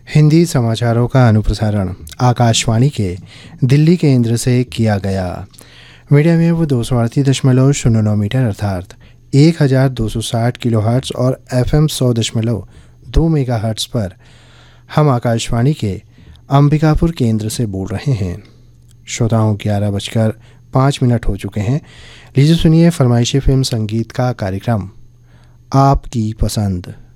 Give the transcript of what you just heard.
हिंदी समाचारों का अनुप्रसारण आकाशवाणी के दिल्ली केंद्र से किया गया। मीडियम वेव 238.09 मीटर अर्थात 1260 किलोहर्ट्ज़ और FM 100.2 मेगाहर्ट्ज़ पर हम आकाशवाणी के अंबिकापुर केंद्र से बोल रहे हैं। श्रोताओं 11:05 हो चुके हैं। लीजिए सुनिए फरमाइशी फिल्म संगीत का कार्यक्रम आपकी पसंद।